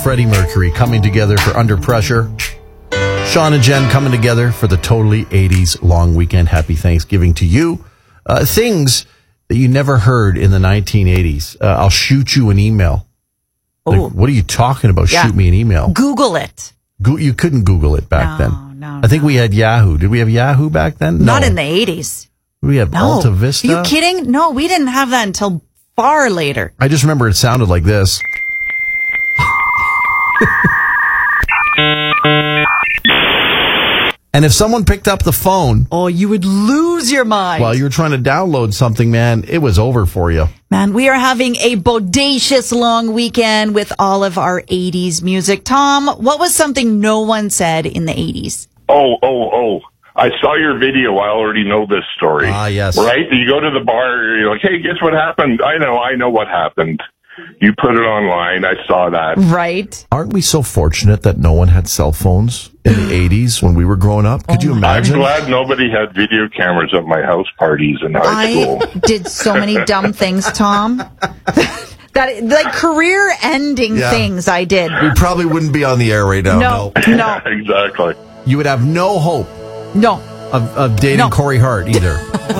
Freddie Mercury coming together for Under Pressure. Sean and Jen coming together for the totally 80s long weekend. Happy Thanksgiving to you. Things that you never heard in the 1980s. I'll shoot you an email. Like, what are you talking about? Yeah. Shoot me an email. Google it. You couldn't Google it back then. No. I think we had Yahoo. Did we have Yahoo back then? Not in the 80s. We had Alta Vista. Are you kidding? No, we didn't have that until far later. I just remember it sounded like this. And if someone picked up the phone... Oh, you would lose your mind. While you were trying to download something, man, it was over for you. Man, we are having a bodacious long weekend with all of our 80s music. Tom, what was something no one said in the 80s? Oh. I saw your video. I already know this story. Ah, yes. Right? You go to the bar, you're like, hey, guess what happened? I know what happened. You put it online. I saw that. Right. Aren't we so fortunate that no one had cell phones in the 80s when we were growing up? Could you imagine? I'm glad nobody had video cameras at my house parties in high school. I did so many dumb things, Tom. That like career-ending things I did. We probably wouldn't be on the air right now. No. Exactly. You would have no hope No. of dating Corey Hart either.